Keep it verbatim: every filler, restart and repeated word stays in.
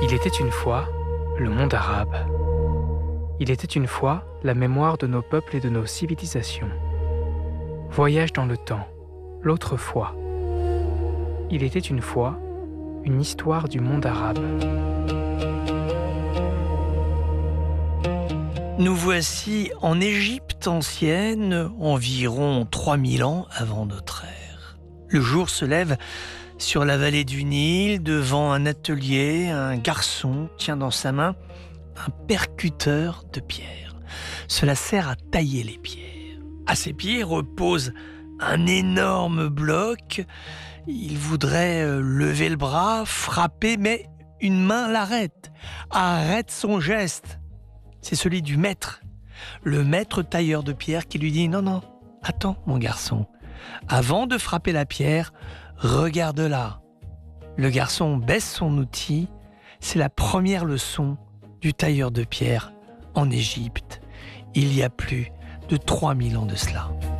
Il était une fois le monde arabe. Il était une fois la mémoire de nos peuples et de nos civilisations. Voyage dans le temps, l'autre fois. Il était une fois une histoire du monde arabe. Nous voici en Égypte ancienne, environ trois mille ans avant notre ère. Le jour se lève sur la vallée du Nil, devant un atelier, un garçon tient dans sa main un percuteur de pierre. Cela sert à tailler les pierres. À ses pieds repose un énorme bloc. Il voudrait lever le bras, frapper, mais une main l'arrête, arrête son geste. C'est celui du maître, le maître tailleur de pierre qui lui dit « Non, non, attends mon garçon, avant de frapper la pierre, regarde-la. » Le garçon baisse son outil, c'est la première leçon du tailleur de pierre en Égypte, il y a plus de trois mille ans de cela.